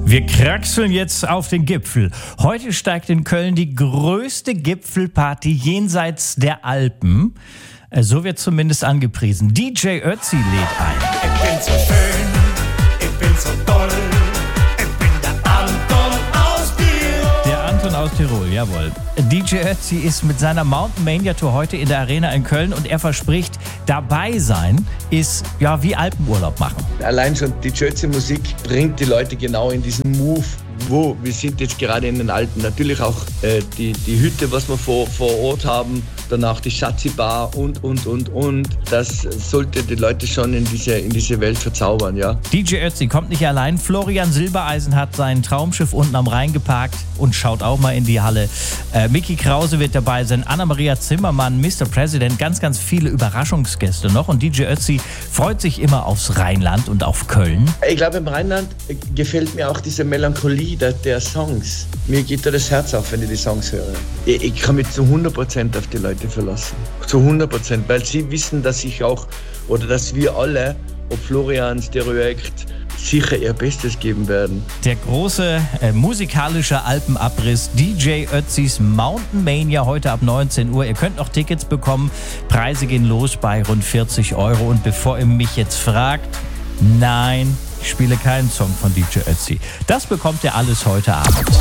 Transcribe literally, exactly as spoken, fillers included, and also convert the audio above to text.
Wir kraxeln jetzt auf den Gipfel. Heute steigt in Köln die größte Gipfelparty jenseits der Alpen. So wird zumindest angepriesen. D J Ötzi lädt ein. Ich bin so schön, ich bin so toll, ich bin der Anton aus Tirol. Der Anton aus Tirol, jawohl. D J Ötzi ist mit seiner Mountain Mania Tour heute in der Arena in Köln und er verspricht, dabei sein ist ja wie Alpenurlaub machen. Allein schon die Ötzi Musik bringt die Leute genau in diesen Move, wo wir sind jetzt gerade in den Alpen. Natürlich auch äh, die, die Hütte, was wir vor, vor Ort haben, danach die Schatzi-Bar und, und, und, und. Das sollte die Leute schon in diese, in diese Welt verzaubern, ja. D J Ötzi kommt nicht allein. Florian Silbereisen hat sein Traumschiff unten am Rhein geparkt und schaut auch mal in die Halle. Äh, Micky Krause wird dabei sein, Anna-Maria Zimmermann, Mister President, ganz, ganz viele Überraschungsgäste noch. Und D J Ötzi freut sich immer aufs Rheinland und auf Köln. Ich glaube, im Rheinland gefällt mir auch diese Melancholie der, der Songs. Mir geht da das Herz auf, wenn ich die Songs höre. Ich, ich kann mich zu hundert Prozent auf die Leute verlassen. Zu hundert Prozent, weil sie wissen, dass ich auch, oder dass wir alle, ob Florian, Stereoact, sicher ihr Bestes geben werden. Der große äh, musikalische Alpenabriss, D J Ötzis Mountain Mania heute ab neunzehn Uhr. Ihr könnt noch Tickets bekommen. Preise gehen los bei rund vierzig Euro. Und bevor ihr mich jetzt fragt, nein, ich spiele keinen Song von D J Ötzi. Das bekommt ihr alles heute Abend.